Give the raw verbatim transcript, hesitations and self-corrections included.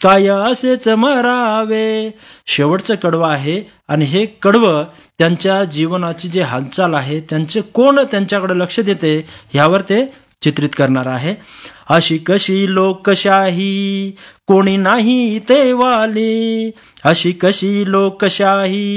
काय असेच मरावे. शेवटचं कडवं आहे आणि हे कडवं त्यांच्या जीवनाची जी हालचाल आहे, त्यांचे कोण त्यांच्याकडे लक्ष देते ह्यावर ते चित्रित करणार आहे. अशी कशी लोकशाही कोणी नाही ते वाली, अशी कशी लोकशाही